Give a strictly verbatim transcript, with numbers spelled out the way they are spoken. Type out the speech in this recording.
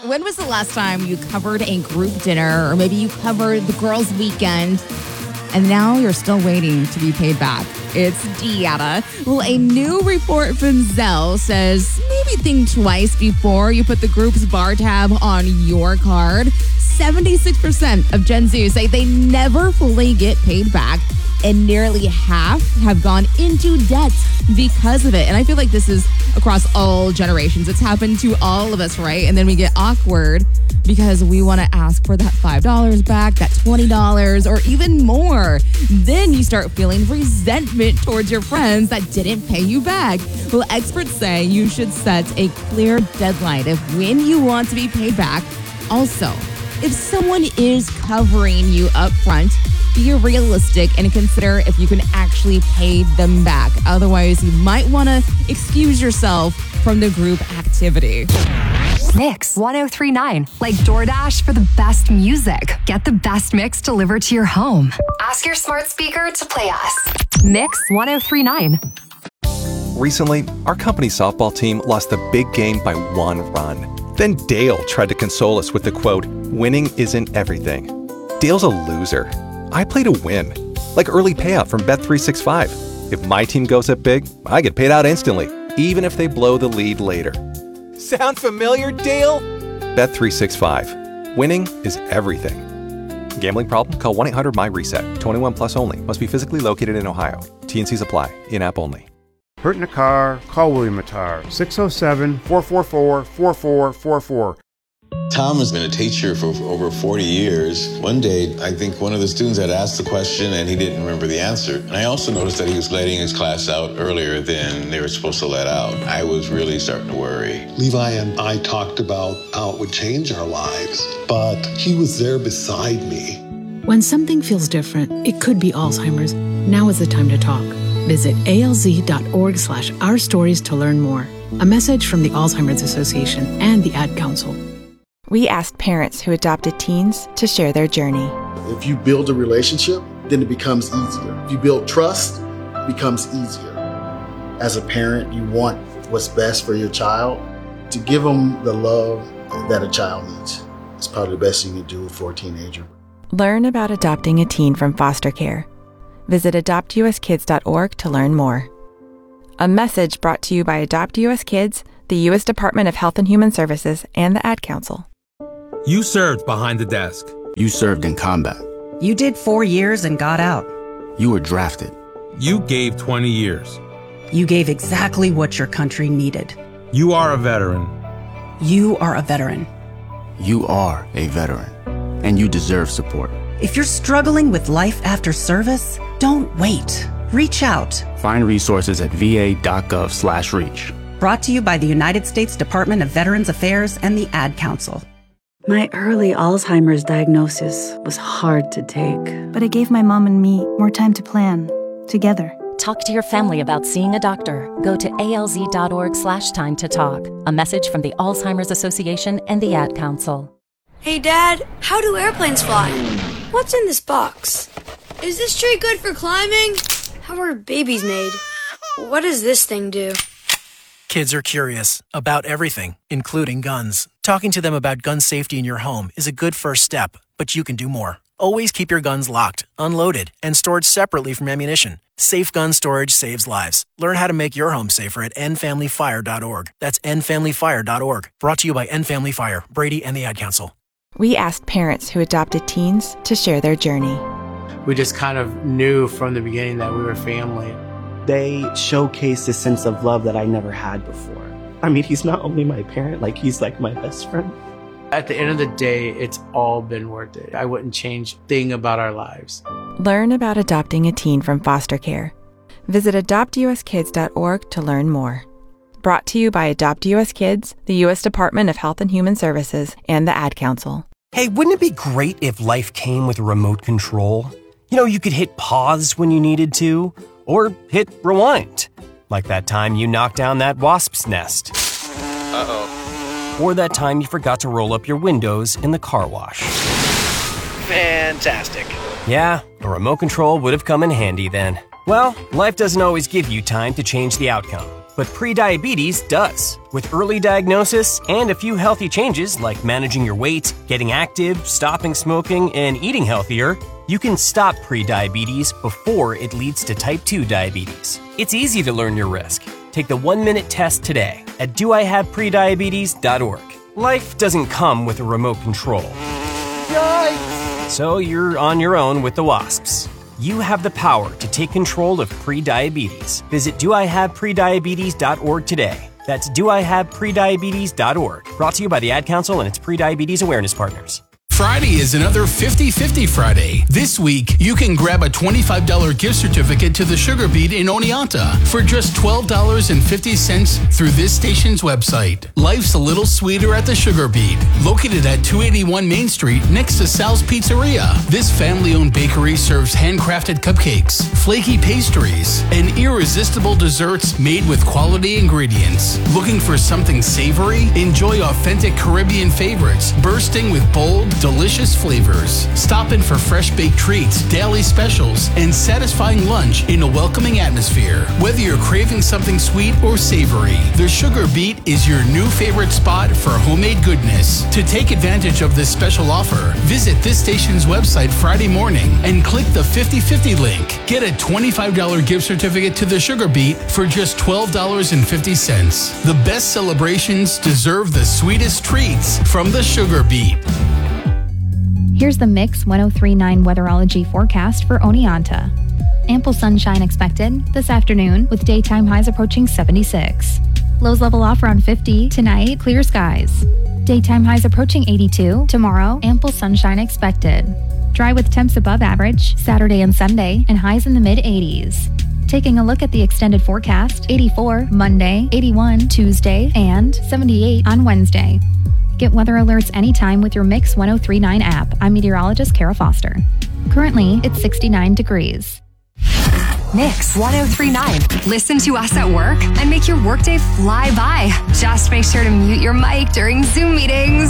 when was the last time you covered a group dinner or maybe you covered the girls' weekend and now you're still waiting to be paid back? It's Deanna. Well, a new report from Zelle says maybe think twice before you put the group's bar tab on your card. seventy-six percent of Gen Z say they never fully get paid back, and nearly half have gone into debt because of it. And I feel like this is across all generations. It's happened to all of us, right? And then we get awkward because we want to ask for that five dollars back, that twenty dollars, or even more. Then you start feeling resentment towards your friends that didn't pay you back. Well, experts say you should set a clear deadline of when you want to be paid back. Also, if someone is covering you up front, be realistic and consider if you can actually pay them back. Otherwise, you might want to excuse yourself from the group activity. Mix one oh three point nine, like DoorDash for the best music. Get the best mix delivered to your home. Ask your smart speaker to play us. Mix one oh three point nine. Recently, our company's softball team lost the big game by one run. Then Dale tried to console us with the quote, "Winning isn't everything." Dale's a loser. I play to win, like early payout from Bet three sixty-five. If my team goes up big, I get paid out instantly, even if they blow the lead later. Sound familiar, Dale? Bet three sixty-five. Winning is everything. Gambling problem? Call one eight hundred M Y reset. twenty-one plus only. Must be physically located in Ohio. T and Cs apply. In-app only. Hurt in a car? Call William Attar. six oh seven, four four four, four four four four. Tom has been a teacher for over forty years. One day, I think one of the students had asked the question and he didn't remember the answer. And I also noticed that he was letting his class out earlier than they were supposed to let out. I was really starting to worry. Levi and I talked about how it would change our lives, but he was there beside me. When something feels different, it could be Alzheimer's. Now is the time to talk. Visit alz.org slash our stories to learn more. A message from the Alzheimer's Association and the Ad Council. We asked parents who adopted teens to share their journey. If you build a relationship, then it becomes easier. If you build trust, it becomes easier. As a parent, you want what's best for your child. To give them the love that a child needs. It's probably the best you can do for a teenager. Learn about adopting a teen from foster care. Visit adopt u s kids dot org to learn more. A message brought to you by Adopt U S Kids, the U S Department of Health and Human Services, and the Ad Council. You served behind the desk. You served in combat. You did four years and got out. You were drafted. You gave twenty years. You gave exactly what your country needed. You are a veteran. You are a veteran. You are a veteran, and you deserve support. If you're struggling with life after service, don't wait. Reach out. Find resources at va.gov slash reach. Brought to you by the United States Department of Veterans Affairs and the Ad Council. My early Alzheimer's diagnosis was hard to take, but it gave my mom and me more time to plan, together. Talk to your family about seeing a doctor. Go to alz.org slash time to talk. A message from the Alzheimer's Association and the Ad Council. Hey, Dad, how do airplanes fly? What's in this box? Is this tree good for climbing? How are babies made? What does this thing do? Kids are curious about everything, including guns. Talking to them about gun safety in your home is a good first step, but you can do more. Always keep your guns locked, unloaded, and stored separately from ammunition. Safe gun storage saves lives. Learn how to make your home safer at end family fire dot org. That's end family fire dot org. Brought to you by End Family Fire, Brady, and the Ad Council. We asked parents who adopted teens to share their journey. We just kind of knew from the beginning that we were family. They showcased a sense of love that I never had before. I mean, he's not only my parent, like he's like my best friend. At the end of the day, it's all been worth it. I wouldn't change a thing about our lives. Learn about adopting a teen from foster care. Visit adopt u s kids dot org to learn more. Brought to you by Adopt U S Kids, the U S Department of Health and Human Services, and the Ad Council. Hey, wouldn't it be great if life came with a remote control? You know, you could hit pause when you needed to, or hit rewind. Like that time you knocked down that wasp's nest. Uh-oh. Or that time you forgot to roll up your windows in the car wash. Fantastic. Yeah, a remote control would have come in handy then. Well, life doesn't always give you time to change the outcome. but prediabetes does. With early diagnosis and a few healthy changes like managing your weight, getting active, stopping smoking, and eating healthier, you can stop prediabetes before it leads to type two diabetes. It's easy to learn your risk. Take the one-minute test today at do I have prediabetes dot org. Life doesn't come with a remote control. Yikes! So you're on your own with the wasps. You have the power to take control of prediabetes. Visit do I have prediabetes dot org today. That's do I have prediabetes dot org. Brought to you by the Ad Council and its Prediabetes Awareness Partners. Friday is another fifty fifty Friday. This week, you can grab a twenty-five dollars gift certificate to the Sugar Beet in Oneonta for just twelve dollars and fifty cents through this station's website. Life's a little sweeter at the Sugar Beet, located at two eighty-one Main Street next to Sal's Pizzeria. This family-owned bakery serves handcrafted cupcakes, flaky pastries, and irresistible desserts made with quality ingredients. Looking for something savory? Enjoy authentic Caribbean favorites bursting with bold, delicious flavors. Stop in for fresh baked treats, daily specials, and satisfying lunch in a welcoming atmosphere. Whether you're craving something sweet or savory, the Sugar Beet is your new favorite spot for homemade goodness. To take advantage of this special offer, visit this station's website Friday morning and click the fifty fifty link. Get a twenty-five dollars gift certificate to the Sugar Beet for just twelve dollars and fifty cents. The best celebrations deserve the sweetest treats from the Sugar Beet. Here's the Mix ten thirty-nine weatherology forecast for Oneonta. Ample sunshine expected this afternoon with daytime highs approaching seventy-six. Lows level off around fifty tonight, clear skies. Daytime highs approaching eighty-two. Tomorrow, ample sunshine expected. Dry with temps above average Saturday and Sunday and highs in the mid eighties. Taking a look at the extended forecast, eighty-four Monday, eighty-one Tuesday, and seventy-eight on Wednesday. Get weather alerts anytime with your Mix ten thirty-nine app. I'm meteorologist Kara Foster. Currently, it's sixty-nine degrees. Mix ten thirty-nine. Listen to us at work and make your workday fly by. Just make sure to mute your mic during Zoom meetings.